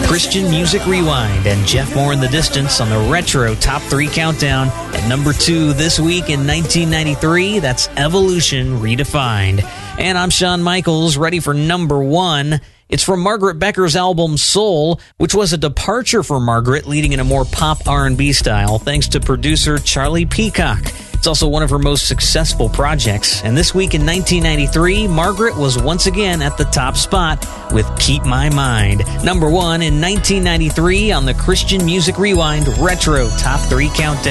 Christian Music Rewind and Jeff Moore in the Distance on the Retro Top 3 Countdown. At number 2 this week in 1993, that's Evolution Redefined. And I'm Shawn Michaels, ready for number 1. It's from Margaret Becker's album Soul, which was a departure for Margaret, leading in a more pop R&B style, thanks to producer Charlie Peacock. It's also one of her most successful projects. And this week in 1993, Margaret was once again at the top spot with Keep My Mind. Number 1 in 1993 on the Christian Music Rewind Retro Top 3 Countdown.